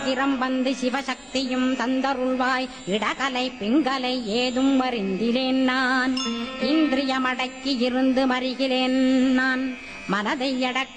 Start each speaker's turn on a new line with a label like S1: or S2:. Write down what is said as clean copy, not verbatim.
S1: சீக்கிரம் வந்து சிவசக்தியும் தந்தருள்வாய். இடகலை பிங்கலை ஏதும் அறிந்திலேன் நான். இந்திரியமடக்கி இருந்து மறிகிறேன் நான். மனதை அடக்க